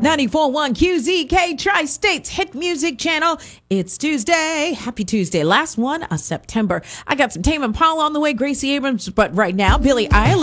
94.1 QZK Tri-States Hit Music Channel. It's Tuesday. Happy Tuesday. Last one of September. I got some Tame Impala on the way, Gracie Abrams, but right now, Billie Eilish.